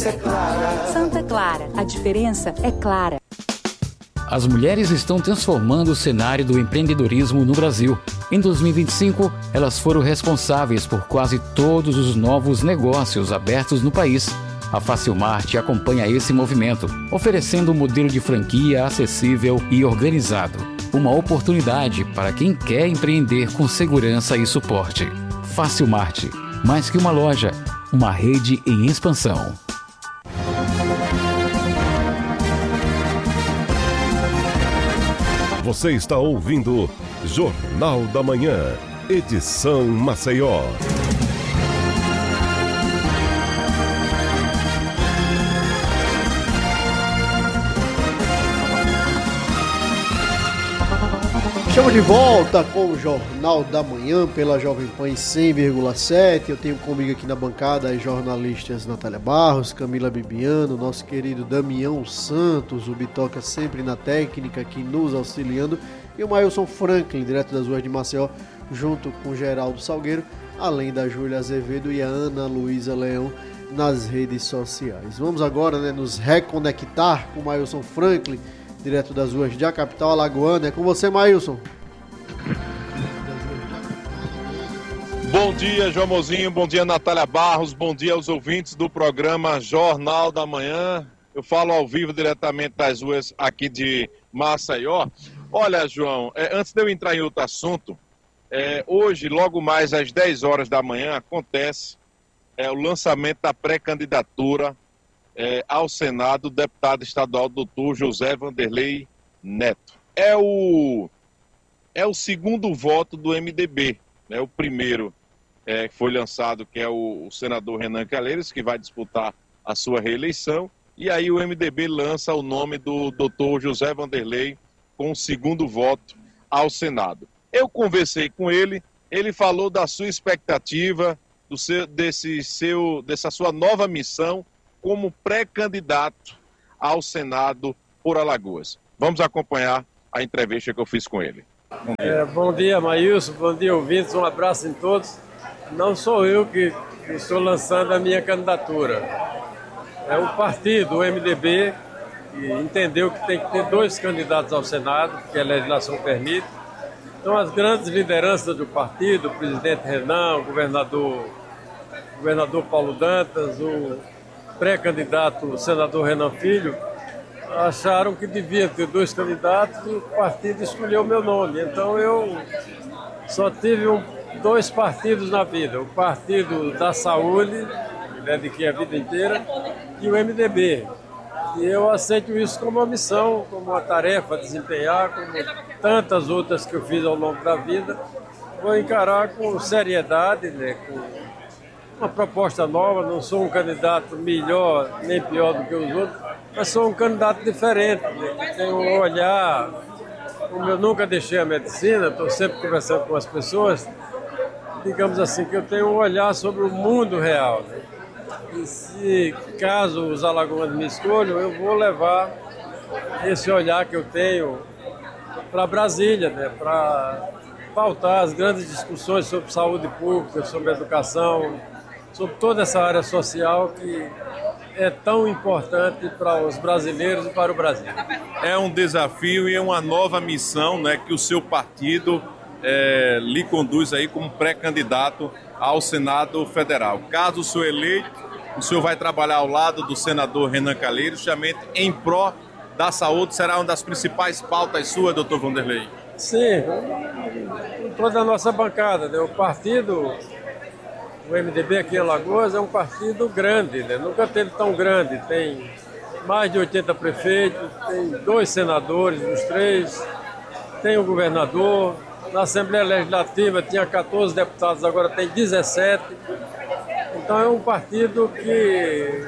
diferença é clara. Santa Clara, a diferença é clara. As mulheres estão transformando o cenário do empreendedorismo no Brasil. Em 2025, elas foram responsáveis por quase todos os novos negócios abertos no país. A Facilmart acompanha esse movimento, oferecendo um modelo de franquia acessível e organizado. Uma oportunidade para quem quer empreender com segurança e suporte. Facilmart, mais que uma loja, uma rede em expansão. Você está ouvindo Jornal da Manhã, edição Maceió. Estamos de volta com o Jornal da Manhã pela Jovem Pan 100,7. Eu tenho comigo aqui na bancada as jornalistas Natália Barros, Camila Bibiano, nosso querido Damião Santos, o Bitoca sempre na técnica aqui nos auxiliando, e o Mailson Franklin, direto das ruas de Maceió, junto com o Geraldo Salgueiro, além da Júlia Azevedo e a Ana Luísa Leão nas redes sociais. Vamos agora, nos reconectar com o Mailson Franklin, direto das ruas da capital alagoana. É com você, Mailson. Bom dia, João Mozinho. Bom dia, Natália Barros. Bom dia aos ouvintes do programa Jornal da Manhã. Eu falo ao vivo diretamente das ruas aqui de Maceió. Olha, João, antes de eu entrar em outro assunto, hoje, logo mais às 10 horas da manhã, acontece o lançamento da pré-candidatura ao Senado, do deputado estadual doutor José Vanderlei Neto. É o segundo voto do MDB, né? O primeiro que foi lançado, que é o senador Renan Calheiros, que vai disputar a sua reeleição, e aí o MDB lança o nome do doutor José Vanderlei com o segundo voto ao Senado. Eu conversei com ele, ele falou da sua expectativa, dessa sua nova missão como pré-candidato ao Senado por Alagoas. Vamos acompanhar a entrevista que eu fiz com ele. Bom dia, Maílson. Bom dia, ouvintes. Um abraço em todos. Não sou eu que estou lançando a minha candidatura. É o partido, o MDB, que entendeu que tem que ter 2 candidatos ao Senado, que a legislação permite. Então, as grandes lideranças do partido, o presidente Renan, o governador Paulo Dantas, o pré-candidato, o senador Renan Filho, acharam que devia ter 2 candidatos e o partido escolheu o meu nome. Então eu só tive 2 partidos na vida, o Partido da Saúde, que dediquei a vida inteira, e o MDB. E eu aceito isso como uma missão, como uma tarefa a desempenhar, como tantas outras que eu fiz ao longo da vida. Vou encarar com seriedade, com uma proposta nova. Não sou um candidato melhor nem pior do que os outros, mas sou um candidato diferente, que tem um olhar. Como eu nunca deixei a medicina, estou sempre conversando com as pessoas, digamos assim, que eu tenho um olhar sobre o mundo real. E se caso os alagoanos me escolham, eu vou levar esse olhar que eu tenho para Brasília, para pautar as grandes discussões sobre saúde pública, sobre educação, sobre toda essa área social que é tão importante para os brasileiros e para o Brasil. É um desafio e é uma nova missão, né, que o seu partido lhe conduz aí como pré-candidato ao Senado Federal. Caso o senhor eleito, o senhor vai trabalhar ao lado do senador Renan Calheiros, justamente em pró da saúde. Será uma das principais pautas suas, doutor Vanderlei? Sim, toda a nossa bancada, né? O partido, o MDB aqui em Alagoas, é um partido grande, né? Nunca teve tão grande. Tem mais de 80 prefeitos, tem 2 senadores, os 3, tem o governador. Na Assembleia Legislativa tinha 14 deputados, agora tem 17. Então é um partido que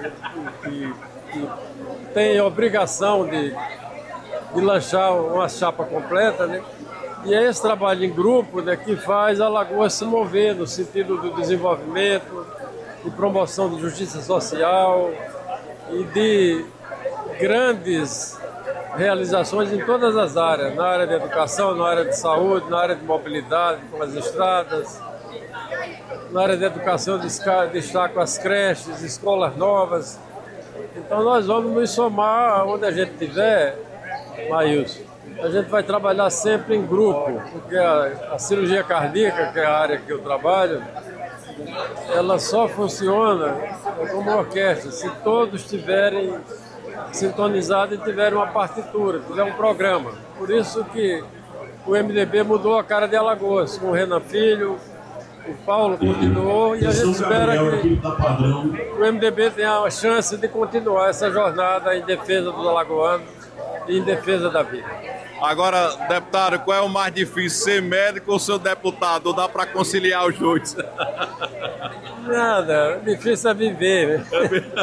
tem a obrigação de lanchar uma chapa completa, né? E é esse trabalho em grupo, né, que faz a Alagoas se mover no sentido do desenvolvimento, de promoção de justiça social e de grandes realizações em todas as áreas, na área de educação, na área de saúde, na área de mobilidade, com as estradas. Na área de educação, destaco as creches, escolas novas. Então nós vamos nos somar onde a gente estiver, Maílson. A gente vai trabalhar sempre em grupo, porque a cirurgia cardíaca, que é a área que eu trabalho, ela só funciona como uma orquestra, se todos estiverem sintonizados e tiverem uma partitura, tiverem um programa. Por isso que o MDB mudou a cara de Alagoas, com o Renan Filho, o Paulo continuou, e a gente espera que o MDB tenha a chance de continuar essa jornada em defesa dos alagoanos e em defesa da vida. Agora, deputado, qual é o mais difícil, ser médico ou ser deputado? Ou dá para conciliar os dois? Nada, difícil é viver, né?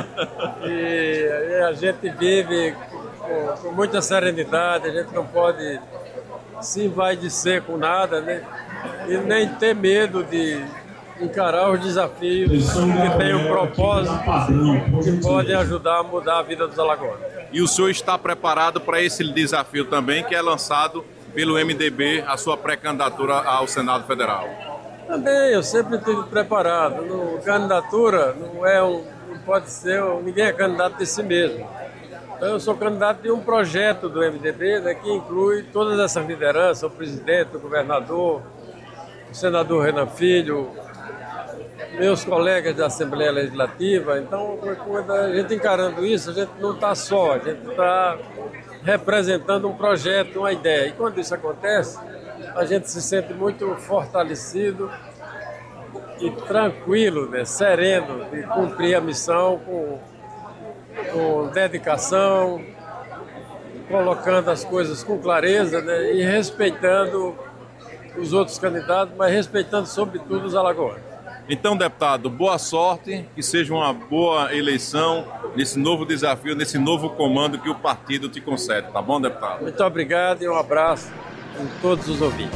E a gente vive com muita serenidade, a gente não pode se envaidecer com nada, né? E nem ter medo de encarar os desafios que têm um propósito que podem ajudar a mudar a vida dos alagoanos. E o senhor está preparado para esse desafio também, que é lançado pelo MDB, a sua pré-candidatura ao Senado Federal? Também, eu sempre estive preparado. Candidatura não pode ser, ninguém é candidato de si mesmo. Então eu sou candidato de um projeto do MDB, né, que inclui todas essas lideranças, o presidente, o governador, o senador Renan Filho, meus colegas da Assembleia Legislativa. Então, a gente encarando isso, a gente não está só, a gente está representando um projeto, uma ideia. E quando isso acontece, a gente se sente muito fortalecido e tranquilo, né, sereno de cumprir a missão com dedicação, colocando as coisas com clareza, né, e respeitando os outros candidatos, mas respeitando sobretudo os alagoanos. Então, deputado, boa sorte, que seja uma boa eleição nesse novo desafio, nesse novo comando que o partido te concede, tá bom, deputado? Muito obrigado e um abraço a todos os ouvintes.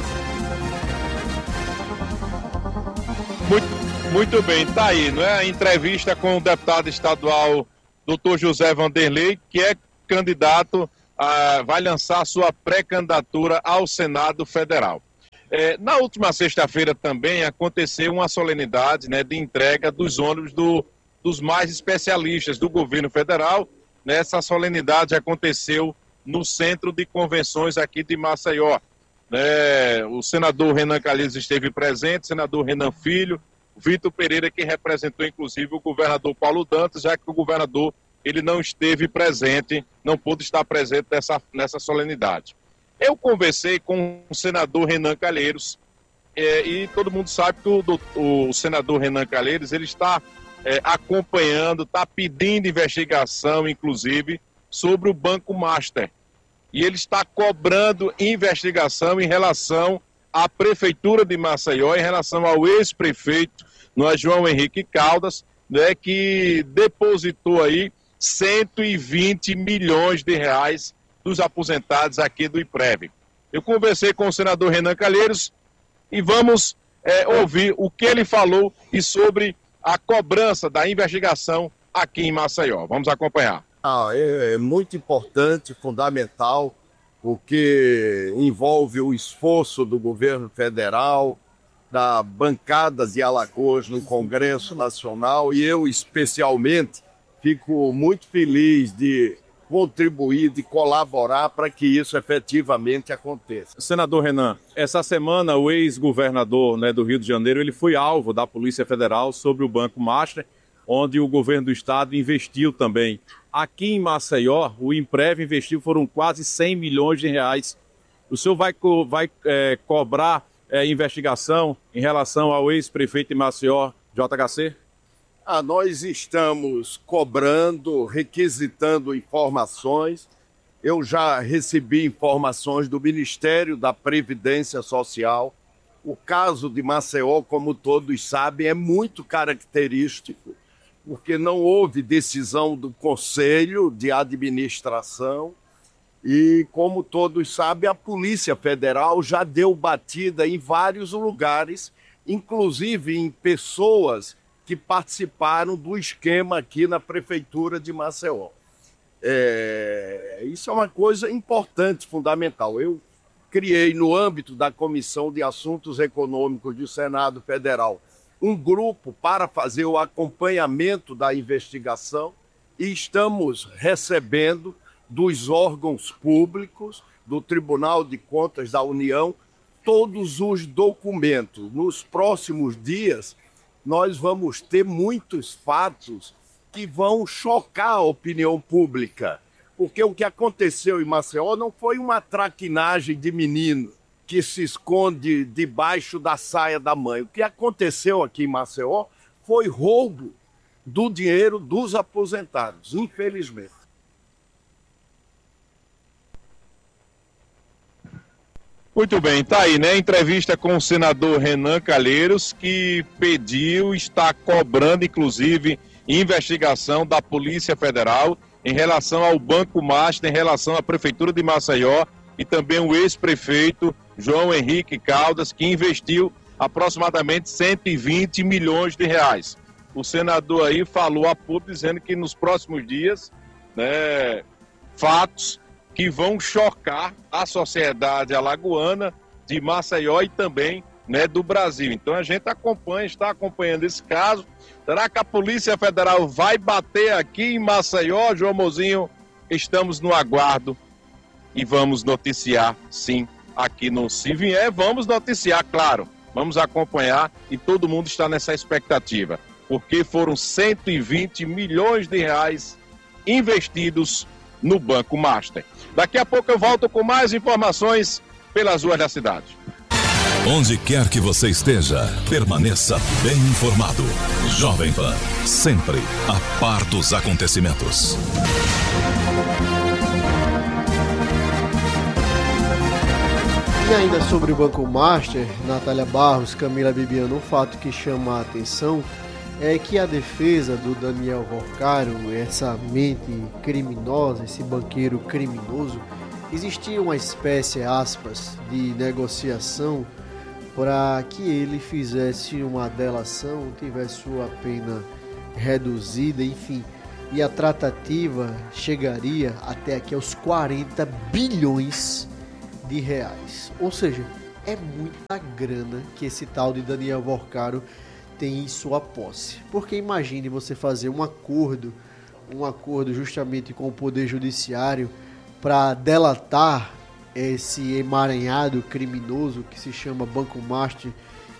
Muito bem, tá aí, não é? A entrevista com o deputado estadual Dr. José Vanderlei, que é candidato, vai lançar sua pré-candidatura ao Senado Federal. Na última sexta-feira também aconteceu uma solenidade, né, de entrega dos ônibus dos mais especialistas do governo federal. Essa solenidade aconteceu no Centro de Convenções aqui de Maceió. O senador Renan Calheiros esteve presente, o senador Renan Filho, Vitor Pereira, que representou inclusive o governador Paulo Dantas, já que o governador ele não esteve presente, não pôde estar presente nessa solenidade. Eu conversei com o senador Renan Calheiros e todo mundo sabe que o senador Renan Calheiros ele está acompanhando, está pedindo investigação, inclusive, sobre o Banco Master. E ele está cobrando investigação em relação à Prefeitura de Maceió, em relação ao ex-prefeito, João Henrique Caldas, né, que depositou aí 120 milhões de reais dos aposentados aqui do IPREV. Eu conversei com o senador Renan Calheiros e vamos ouvir o que ele falou e sobre a cobrança da investigação aqui em Maceió. Vamos acompanhar. É muito importante, fundamental, porque envolve o esforço do governo federal, da bancada de Alagoas no Congresso Nacional, e eu especialmente fico muito feliz de contribuir, de colaborar para que isso efetivamente aconteça. Senador Renan, essa semana o ex-governador, né, do Rio de Janeiro, ele foi alvo da Polícia Federal sobre o Banco Master, onde o governo do estado investiu também. Aqui em Maceió, o IMPREV investiu, foram quase 100 milhões de reais. O senhor vai cobrar investigação em relação ao ex-prefeito de Maceió, JHC? Nós estamos cobrando, requisitando informações. Eu já recebi informações do Ministério da Previdência Social. O caso de Maceió, como todos sabem, é muito característico, porque não houve decisão do Conselho de Administração e, como todos sabem, a Polícia Federal já deu batida em vários lugares, inclusive em pessoas que participaram do esquema aqui na Prefeitura de Maceió. Isso é uma coisa importante, fundamental. Eu criei, no âmbito da Comissão de Assuntos Econômicos do Senado Federal, um grupo para fazer o acompanhamento da investigação e estamos recebendo dos órgãos públicos, do Tribunal de Contas da União, todos os documentos. Nos próximos dias, nós vamos ter muitos fatos que vão chocar a opinião pública, porque o que aconteceu em Maceió não foi uma traquinagem de menino que se esconde debaixo da saia da mãe. O que aconteceu aqui em Maceió foi roubo do dinheiro dos aposentados, infelizmente. Muito bem, tá aí, né? Entrevista com o senador Renan Calheiros, que pediu, está cobrando, inclusive, investigação da Polícia Federal em relação ao Banco Master, em relação à Prefeitura de Maceió e também o ex-prefeito João Henrique Caldas, que investiu aproximadamente 120 milhões de reais. O senador aí falou a público dizendo que nos próximos dias, né, fatos que vão chocar a sociedade alagoana de Maceió e também, né, do Brasil. Então a gente está acompanhando esse caso. Será que a Polícia Federal vai bater aqui em Maceió, João Mozinho? Estamos no aguardo e vamos noticiar, sim, aqui no Se Vier. Vamos noticiar, claro. Vamos acompanhar e todo mundo está nessa expectativa, porque foram 120 milhões de reais investidos no Banco Master. Daqui a pouco eu volto com mais informações pelas ruas da cidade. Onde quer que você esteja, permaneça bem informado. Jovem Pan, sempre a par dos acontecimentos. E ainda sobre o Banco Master, Natália Barros, Camila Bibiano, um fato que chama a atenção é que a defesa do Daniel Vorcaro, essa mente criminosa, esse banqueiro criminoso, existia uma espécie, aspas, de negociação para que ele fizesse uma delação, tivesse sua pena reduzida, enfim, e a tratativa chegaria até aqui aos 40 bilhões de reais. Ou seja, é muita grana que esse tal de Daniel Vorcaro tem em sua posse. Porque imagine você fazer um acordo justamente com o Poder Judiciário para delatar esse emaranhado criminoso que se chama Banco Master